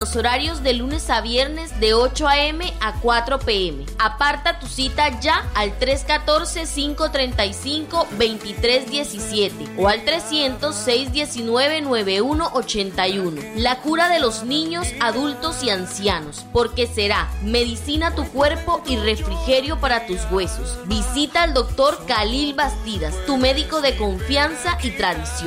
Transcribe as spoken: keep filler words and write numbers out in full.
los horarios de lunes a viernes de ocho a eme a cuatro pe eme. Aparta tu cita ya al tres uno cuatro, cinco tres cinco, dos tres uno siete o al trescientos, seiscientos diecinueve, noventa y uno ochenta y uno. La cura de los niños, adultos y ancianos, porque será medicina a tu cuerpo y refrigerio para tus huesos. Visita al doctor Khalil Bastidas, tu médico de confianza y tradición.